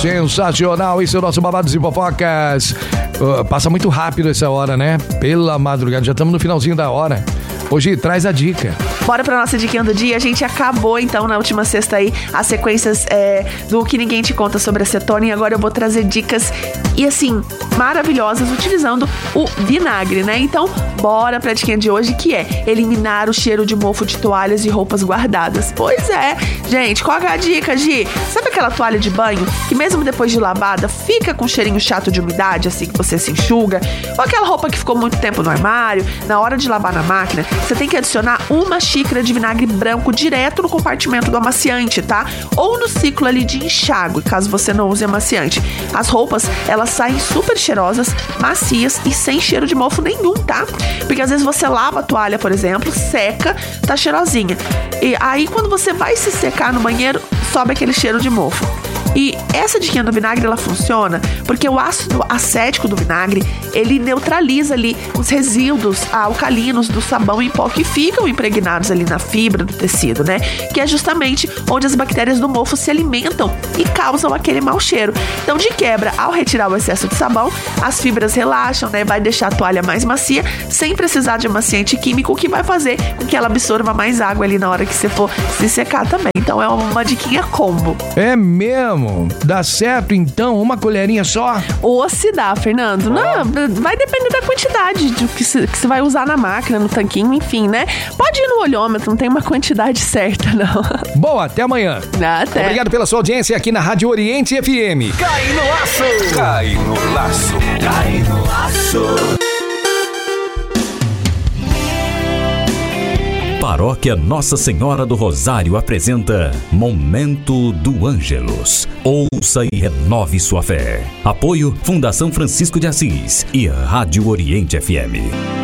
Sensacional, esse é o nosso Babados e Fofocas. Passa muito rápido essa hora, né? Pela madrugada, já estamos no finalzinho da hora. Hoje traz a dica. Bora pra nossa diquinha do dia. A gente acabou, então, na última sexta aí, as sequências do que ninguém te conta sobre acetona. E agora eu vou trazer dicas, e assim, maravilhosas, utilizando o vinagre, né? Então, bora pra diquinha de hoje, que é eliminar o cheiro de mofo de toalhas e roupas guardadas. Pois é, gente, qual é a dica, Gi? Sabe aquela toalha de banho que mesmo depois de lavada fica com um cheirinho chato de umidade, assim que você se enxuga? Ou aquela roupa que ficou muito tempo no armário, na hora de lavar na máquina, você tem que adicionar uma xícara de vinagre branco direto no compartimento do amaciante, tá? Ou no ciclo ali de enxágue, caso você não use amaciante. As roupas, elas saem super cheirosas, macias e sem cheiro de mofo nenhum, tá? Porque às vezes você lava a toalha, por exemplo, seca, tá cheirosinha. E aí quando você vai se secar no banheiro, sobe aquele cheiro de mofo. E essa diquinha do vinagre, ela funciona porque o ácido acético do vinagre, ele neutraliza ali os resíduos alcalinos do sabão em pó que ficam impregnados ali na fibra do tecido, né? Que é justamente onde as bactérias do mofo se alimentam e causam aquele mau cheiro. Então, de quebra, ao retirar o excesso de sabão, as fibras relaxam, né? Vai deixar a toalha mais macia, sem precisar de amaciante químico, o que vai fazer com que ela absorva mais água ali na hora que você for se secar também. Então, é uma diquinha combo. É mesmo? Dá certo, então? Uma colherinha só? Ou se dá, Fernando. Não, vai depender da quantidade de que você vai usar na máquina, no tanquinho, enfim, né? Pode ir no olhômetro, não tem uma quantidade certa, não. Bom, até amanhã. Até. Obrigado pela sua audiência aqui na Rádio Oriente FM. Cai no laço! Cai no laço! Cai no laço! Paróquia Nossa Senhora do Rosário apresenta Momento do Ângelus. Ouça e renove sua fé. Apoio Fundação Francisco de Assis e Rádio Oriente FM.